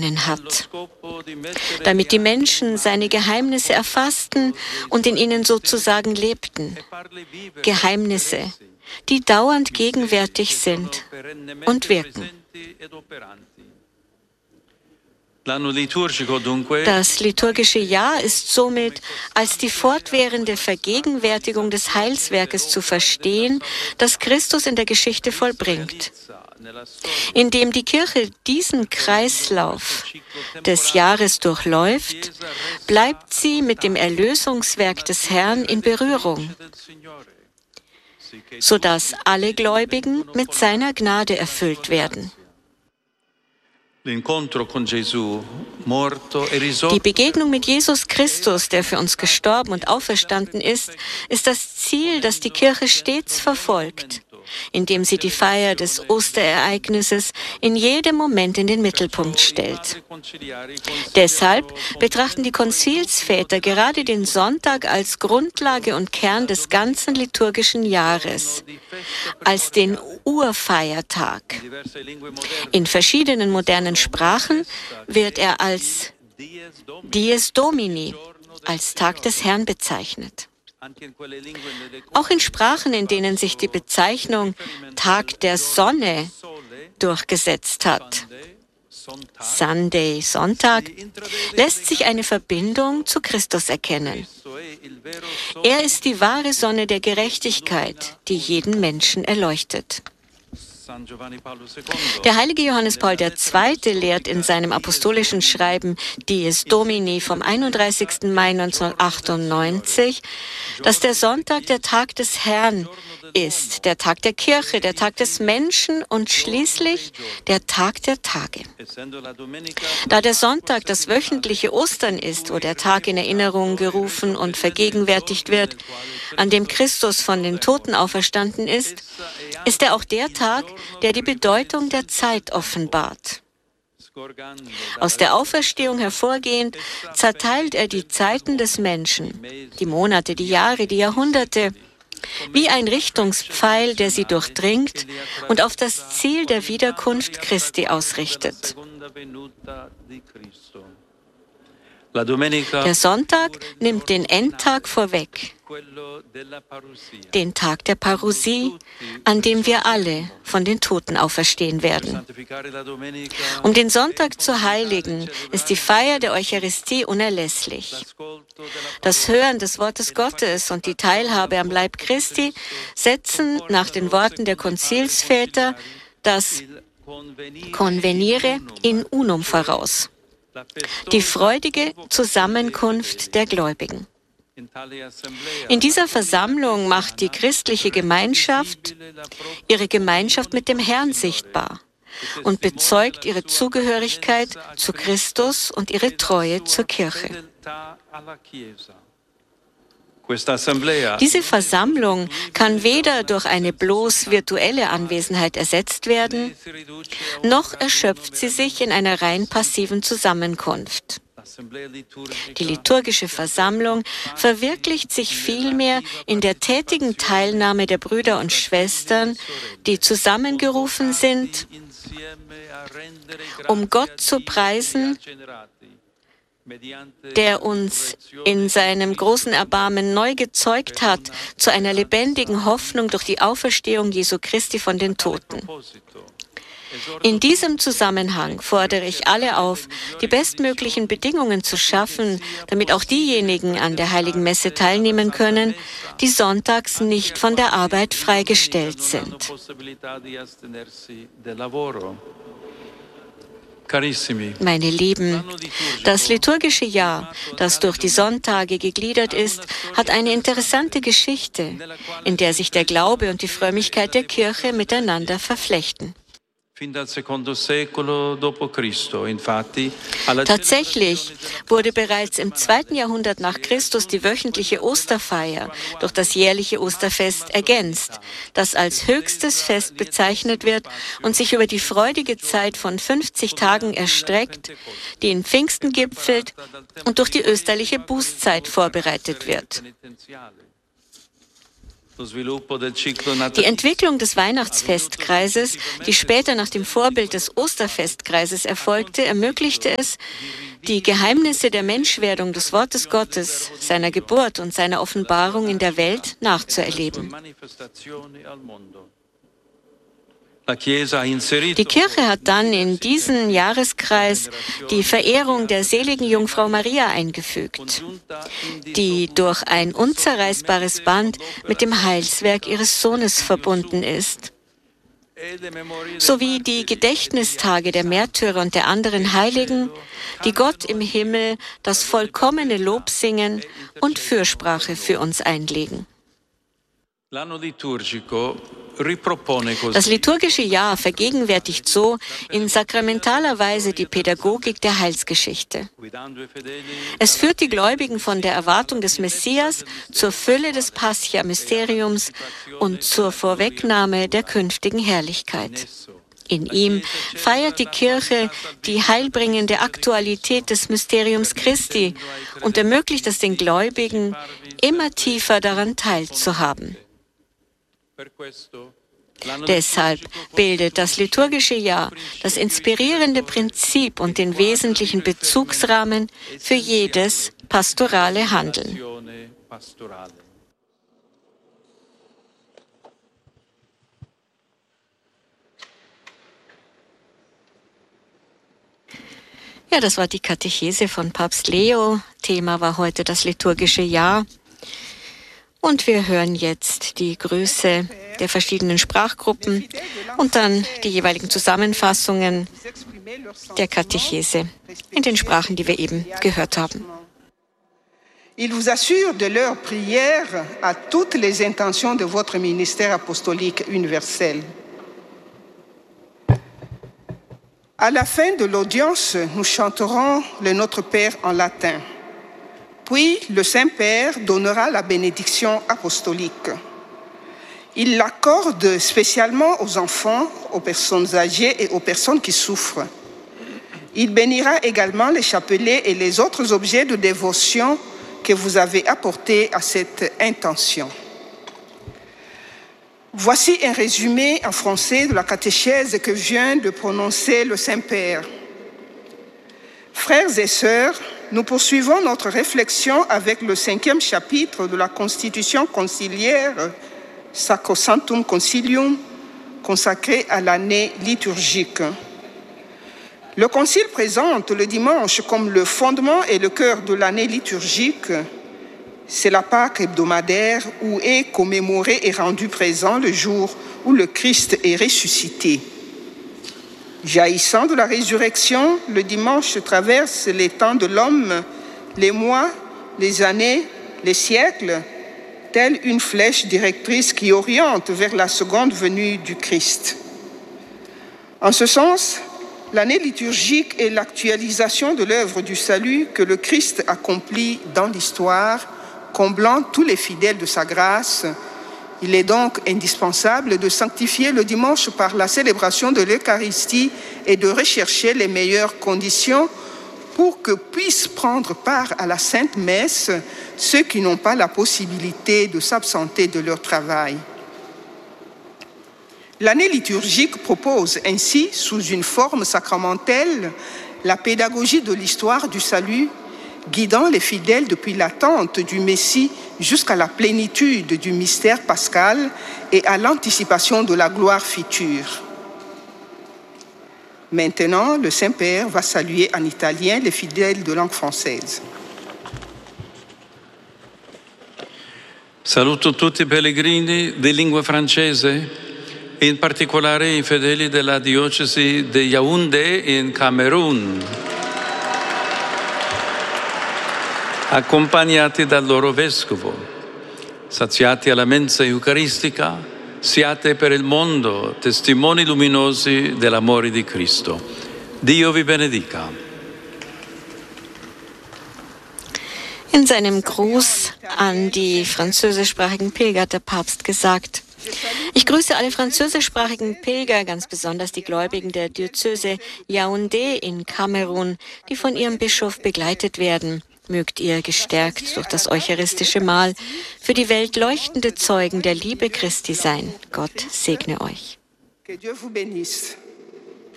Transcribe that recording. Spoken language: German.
begonnen hat, damit die Menschen seine Geheimnisse erfassten und in ihnen sozusagen lebten. Geheimnisse, die dauernd gegenwärtig sind und wirken. Das liturgische Jahr ist somit als die fortwährende Vergegenwärtigung des Heilswerkes zu verstehen, das Christus in der Geschichte vollbringt. Indem die Kirche diesen Kreislauf des Jahres durchläuft, bleibt sie mit dem Erlösungswerk des Herrn in Berührung, sodass alle Gläubigen mit seiner Gnade erfüllt werden. Die Begegnung mit Jesus Christus, der für uns gestorben und auferstanden ist das Ziel, das die Kirche stets verfolgt, indem sie die Feier des Osterereignisses in jedem Moment in den Mittelpunkt stellt. Deshalb betrachten die Konzilsväter gerade den Sonntag als Grundlage und Kern des ganzen liturgischen Jahres, als den Urfeiertag. In verschiedenen modernen Sprachen wird er als Dies Domini, als Tag des Herrn bezeichnet. Auch in Sprachen, in denen sich die Bezeichnung Tag der Sonne durchgesetzt hat, Sunday, Sonntag, lässt sich eine Verbindung zu Christus erkennen. Er ist die wahre Sonne der Gerechtigkeit, die jeden Menschen erleuchtet. Der heilige Johannes Paul II. Lehrt in seinem apostolischen Schreiben Dies Domini vom 31. Mai 1998, dass der Sonntag der Tag des Herrn ist, der Tag der Kirche, der Tag des Menschen und schließlich der Tag der Tage. Da der Sonntag das wöchentliche Ostern ist, wo der Tag in Erinnerung gerufen und vergegenwärtigt wird, an dem Christus von den Toten auferstanden ist er auch der Tag, der die Bedeutung der Zeit offenbart. Aus der Auferstehung hervorgehend zerteilt er die Zeiten des Menschen, die Monate, die Jahre, die Jahrhunderte, wie ein Richtungspfeil, der sie durchdringt und auf das Ziel der Wiederkunft Christi ausrichtet. Der Sonntag nimmt den Endtag vorweg, den Tag der Parousie, an dem wir alle von den Toten auferstehen werden. Um den Sonntag zu heiligen, ist die Feier der Eucharistie unerlässlich. Das Hören des Wortes Gottes und die Teilhabe am Leib Christi setzen nach den Worten der Konzilsväter das Convenire in unum voraus, die freudige Zusammenkunft der Gläubigen. In dieser Versammlung macht die christliche Gemeinschaft ihre Gemeinschaft mit dem Herrn sichtbar und bezeugt ihre Zugehörigkeit zu Christus und ihre Treue zur Kirche. Diese Versammlung kann weder durch eine bloß virtuelle Anwesenheit ersetzt werden, noch erschöpft sie sich in einer rein passiven Zusammenkunft. Die liturgische Versammlung verwirklicht sich vielmehr in der tätigen Teilnahme der Brüder und Schwestern, die zusammengerufen sind, um Gott zu preisen, der uns in seinem großen Erbarmen neu gezeugt hat zu einer lebendigen Hoffnung durch die Auferstehung Jesu Christi von den Toten. In diesem Zusammenhang fordere ich alle auf, die bestmöglichen Bedingungen zu schaffen, damit auch diejenigen an der Heiligen Messe teilnehmen können, die sonntags nicht von der Arbeit freigestellt sind. Meine Lieben, das liturgische Jahr, das durch die Sonntage gegliedert ist, hat eine interessante Geschichte, in der sich der Glaube und die Frömmigkeit der Kirche miteinander verflechten. Tatsächlich wurde bereits im 2. Jahrhundert nach Christus die wöchentliche Osterfeier durch das jährliche Osterfest ergänzt, das als höchstes Fest bezeichnet wird und sich über die freudige Zeit von 50 Tagen erstreckt, die in Pfingsten gipfelt und durch die österliche Bußzeit vorbereitet wird. Die Entwicklung des Weihnachtsfestkreises, die später nach dem Vorbild des Osterfestkreises erfolgte, ermöglichte es, die Geheimnisse der Menschwerdung des Wortes Gottes, seiner Geburt und seiner Offenbarung in der Welt nachzuerleben. Die Kirche hat dann in diesen Jahreskreis die Verehrung der seligen Jungfrau Maria eingefügt, die durch ein unzerreißbares Band mit dem Heilswerk ihres Sohnes verbunden ist, sowie die Gedächtnistage der Märtyrer und der anderen Heiligen, die Gott im Himmel das vollkommene Lob singen und Fürsprache für uns einlegen. Das liturgische Jahr vergegenwärtigt so in sakramentaler Weise die Pädagogik der Heilsgeschichte. Es führt die Gläubigen von der Erwartung des Messias zur Fülle des Pascha-Mysteriums und zur Vorwegnahme der künftigen Herrlichkeit. In ihm feiert die Kirche die heilbringende Aktualität des Mysteriums Christi und ermöglicht es den Gläubigen, immer tiefer daran teilzuhaben. Deshalb bildet das liturgische Jahr das inspirierende Prinzip und den wesentlichen Bezugsrahmen für jedes pastorale Handeln. Ja, das war die Katechese von Papst Leo. Thema war heute das liturgische Jahr. Und wir hören jetzt die Grüße der verschiedenen Sprachgruppen und dann die jeweiligen Zusammenfassungen der Katechese in den Sprachen, die wir eben gehört haben. Ils vous assurent de leur prière à toutes les intentions de votre ministère apostolique universel. À la fin de l'audience, nous chanterons le Notre Père en latin. Puis, le Saint-Père donnera la bénédiction apostolique. Il l'accorde spécialement aux enfants, aux personnes âgées et aux personnes qui souffrent. Il bénira également les chapelets et les autres objets de dévotion que vous avez apportés à cette intention. Voici un résumé en français de la catéchèse que vient de prononcer le Saint-Père. Frères et sœurs, nous poursuivons notre réflexion avec le 5e chapitre de la Constitution conciliaire Sacrosanctum Concilium, consacré à l'année liturgique. Le Concile présente le dimanche comme le fondement et le cœur de l'année liturgique. C'est la Pâque hebdomadaire où est commémoré et rendu présent le jour où le Christ est ressuscité. Jaillissant de la résurrection, le dimanche traverse les temps de l'homme, les mois, les années, les siècles, telle une flèche directrice qui oriente vers la seconde venue du Christ. En ce sens, l'année liturgique est l'actualisation de l'œuvre du salut que le Christ accomplit dans l'histoire, comblant tous les fidèles de sa grâce. Il est donc indispensable de sanctifier le dimanche par la célébration de l'Eucharistie et de rechercher les meilleures conditions pour que puissent prendre part à la Sainte Messe ceux qui n'ont pas la possibilité de s'absenter de leur travail. L'année liturgique propose ainsi, sous une forme sacramentelle, la pédagogie de l'histoire du salut, guidant les fidèles depuis l'attente du Messie jusqu'à la plénitude du mystère pascal et à l'anticipation de la gloire future. Maintenant, le Saint-Père va saluer en italien les fidèles de langue française. Saluto tutti i pellegrini di lingua francese, in particolare i fedeli della diocesi di Yaoundé in Camerun, accompagnati dal loro vescovo. Saziati alla mensa eucaristica, siate per il mondo testimoni luminosi dell'amore di Cristo. Dio vi benedica. In seinem Gruß an die französischsprachigen Pilger hat der Papst gesagt: Ich grüße alle französischsprachigen Pilger, ganz besonders die Gläubigen der Diözese Yaoundé in Kamerun, die von ihrem Bischof begleitet werden. Mögt ihr, gestärkt durch das eucharistische Mahl, für die Welt leuchtende Zeugen der Liebe Christi sein. Gott segne euch. Que Dieu vous bénisse.